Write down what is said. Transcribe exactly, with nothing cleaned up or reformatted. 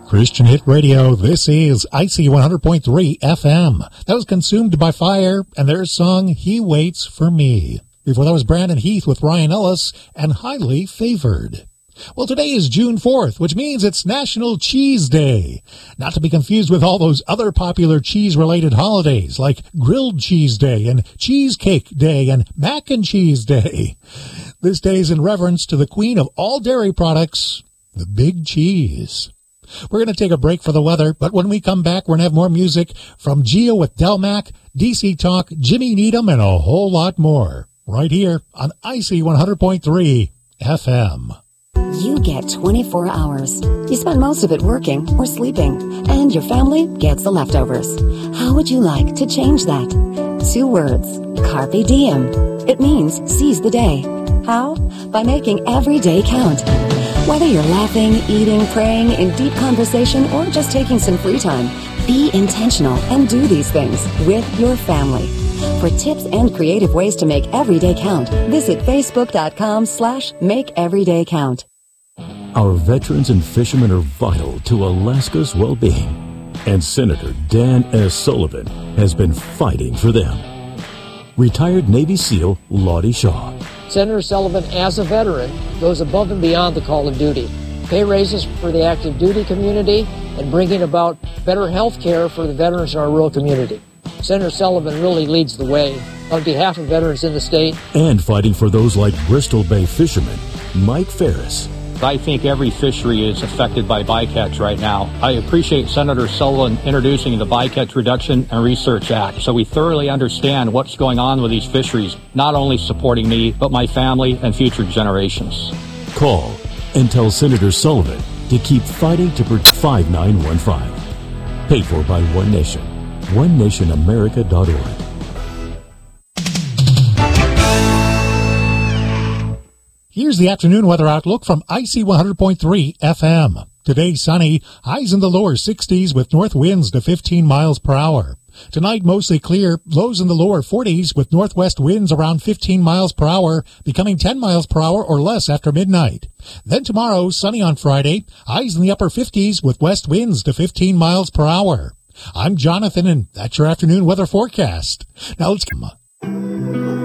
Christian Hit Radio, this is I C one hundred point three F M. That was Consumed by Fire and their song, He Waits for Me. Before that was Brandon Heath with Ryan Ellis and Highly Favored. Well, today is June fourth, which means it's National Cheese Day. Not to be confused with all those other popular cheese-related holidays like Grilled Cheese Day and Cheesecake Day and Mac and Cheese Day. This day is in reverence to the queen of all dairy products, the Big Cheese. We're going to take a break for the weather, but when we come back, we're going to have more music from Gio with Delmac, D C Talk, Jimmy Needham, and a whole lot more. Right here on I C one hundred point three F M. You get twenty-four hours. You spend most of it working or sleeping, and your family gets the leftovers. How would you like to change that? Two words, Carpe Diem. It means seize the day. How? By making every day count. Whether you're laughing, eating, praying, in deep conversation, or just taking some free time, be intentional and do these things with your family. For tips and creative ways to make every day count, visit facebook.com slash make every day count. Our veterans and fishermen are vital to Alaska's well-being, and Senator Dan S. Sullivan has been fighting for them. Retired Navy SEAL Lottie Shaw. Senator Sullivan, as a veteran, goes above and beyond the call of duty. Pay raises for the active duty community and bringing about better health care for the veterans in our rural community. Senator Sullivan really leads the way on behalf of veterans in the state. And fighting for those like Bristol Bay fisherman Mike Ferris. I think every fishery is affected by bycatch right now. I appreciate Senator Sullivan introducing the Bycatch Reduction and Research Act so we thoroughly understand what's going on with these fisheries, not only supporting me, but my family and future generations. Call and tell Senator Sullivan to keep fighting to protect five nine one five. Paid for by One Nation. one nation america dot org. Here's the afternoon weather outlook from I C one hundred point three F M. Today sunny, highs in the lower sixties with north winds to fifteen miles per hour. Tonight mostly clear, lows in the lower forties with northwest winds around fifteen miles per hour, becoming ten miles per hour or less after midnight. Then tomorrow, sunny on Friday, highs in the upper fifties with west winds to fifteen miles per hour. I'm Jonathan, and that's your afternoon weather forecast. Now let's come.